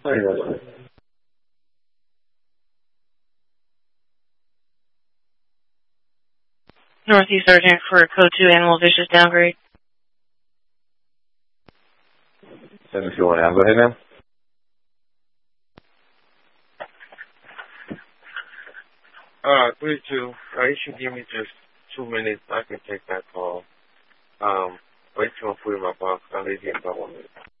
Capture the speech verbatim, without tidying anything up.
Hey, that's it. Northeast Sergeant for Code two Animal Vicious downgrade. seven two one now. Go ahead, ma'am. Uh, three two. Uh, you should give me just two minutes. I can take that call. Um, wait till I'm putting my box. I'll leave you in about one minute.